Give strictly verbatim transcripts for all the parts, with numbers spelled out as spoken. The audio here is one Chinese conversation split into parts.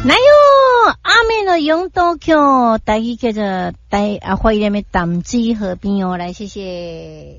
哪有阿妹的永多桥，台语叫做台啊，欢迎的淡水河边哦，来谢谢。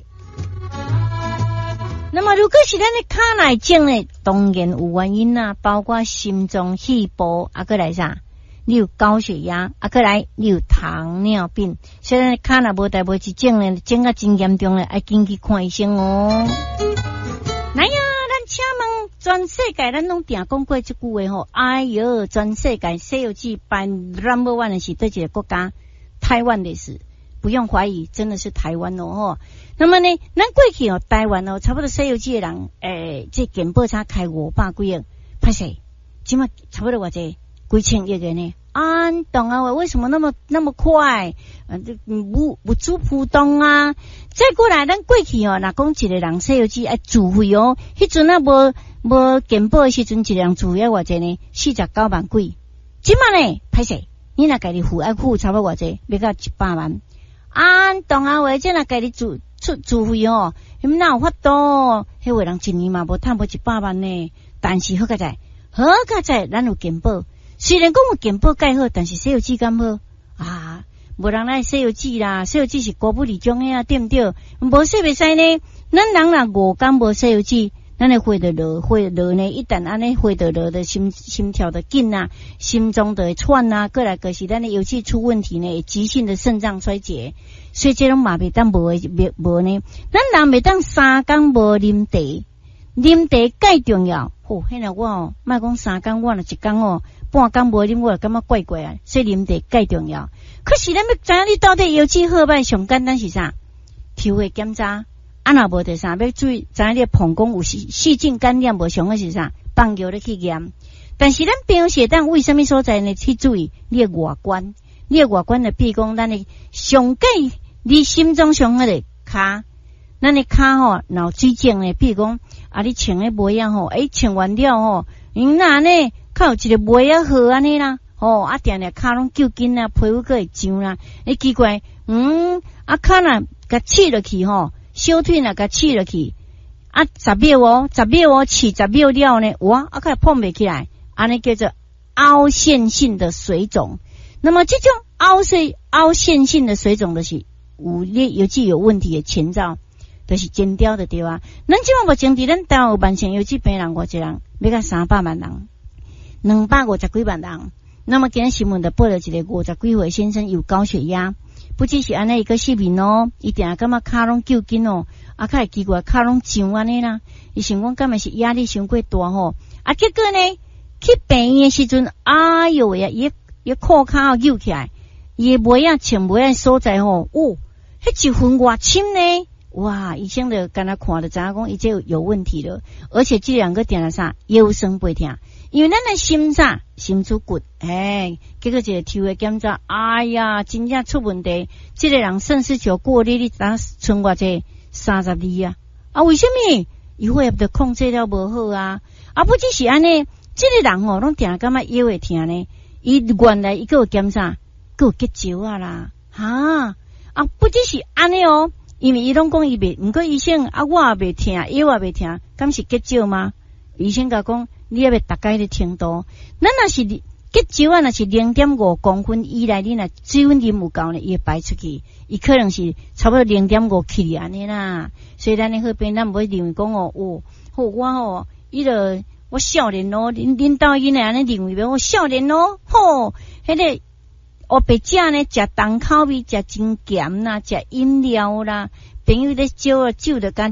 那么如果是咱的卡内症呢，当然有原因啦，包括心脏、气部，啊个来啥？你有高血压，啊个来你有糖尿病，所以咱卡内无代无志症呢，症啊真严重咧，爱紧去看医生哦。哪呀？请问全世界咱拢定讲过这句话吼，哎哟，全世界西游记排 number one 的是对一个国家，台湾的是，不用怀疑，真的是台湾哦吼。那么呢，咱过去哦，台湾哦，差不多西游记的人，诶，这健保差开五百几亿，拍谁？起码差不多偌济几千亿个呢？啊，你懂啊？为什么那么那么快？啊，这无无主普通啊！再过来，咱过去哦，若讲一个人西游记爱自费哦，迄阵啊无无健保的时阵，一个人自费偌济呢？四十九万几。即马呢，歹势，你若家己付爱付差不多偌济，要到一百万。啊，懂啊？为这若家己自出自费哦，你哪有法度？迄位人一年嘛无赚无一百万呢？但是好佳在，好佳在，咱有健保。虽然讲有健保介好，但是西游记敢好啊？无人来西游记啦，西游记是国不离中的啊，对不对？无说袂使呢。咱人若五天无西游记，咱的血就落，血落呢，一旦安尼血就落的心心跳的紧啊，心脏就会窜啊，过来就是咱的游记出问题呢，急性的肾脏衰竭，所以这种嘛袂当无的无呢。咱人袂当三天无啉茶，啉茶介重要。吼，迄个我哦，莫讲三天，我若一天哦。半工无啉，我就感觉怪怪啊！所以啉茶介重要。可是咱要知影你到底游记好歹上简单是啥？体位检查，啊若无得啥？要注意，知影你膀胱有细细菌感染无？上个是啥？放药咧去验。但是咱贫血蛋为什么所在呢？去注意你的外观，你的外观的比如讲咱的上界，你心脏上个的骹，咱的骹吼脑水肿呢，比如讲啊，你穿的袜啊吼，诶，穿完了吼，因那呢？靠有一个袜啊好安尼啦，吼啊定定骹拢揪紧啊，皮肤个会痒啦。你奇怪，嗯，啊骹若甲刺落去吼，小腿若甲刺落去，啊十秒哦，十秒哦，刺十秒了呢，哇，啊开碰袂起来，安尼叫做凹陷性的水肿。那么这种凹陷凹陷性的水肿就是有你有具有问题的前兆，就是剪掉的对啊。咱即马目前伫咱台湾有慢性腰肌病人偌济人，要甲三百万人。两百五十几万人，那么今日新闻就报了一个五十几岁先生有高血压，不只是安尼一个视频哦，伊定感觉骹拢揪紧哦，啊，较会奇怪骹拢痒安尼啦，伊想讲敢若是压力伤过大吼，啊，结果呢去病院的时阵，哎哟喂啊，伊伊裤骹扭起来，伊的袜啊穿袜的所在吼，哦，迄一分外深呢，哇，医生就干那看就知影讲伊这有问题了，而且这两个点了啥腰酸背痛。因为咱的心啥心出骨，哎，结果一个体位检查，哎呀，真正出问题。这个人肾丝球过滤，你当剩偌济三十二啊？啊，为什么？伊血液控制了无好啊？啊，不只是安尼，这个人哦，拢定感觉腰会痛呢。伊原来伊个有检查，个有结石啊啦，哈啊，不只是安尼哦，因为伊拢讲伊袂，毋过医生啊，我也袂痛，腰也袂痛，敢是结石吗？医生甲讲。你要大概的程度，咱若是结石啊，若是零点五公分以内，你若水分啉有够呢，伊会排出去，伊可能是差不多零点五克安尼啦。所以咱的好边，咱唔会认为讲哦，哦，好我哦，伊个我少年咯，恁恁导因安尼认为我少年咯，吼，迄个我白食呢，食重口味，食真咸啦，食饮料啦，朋友咧酒啊酒就干。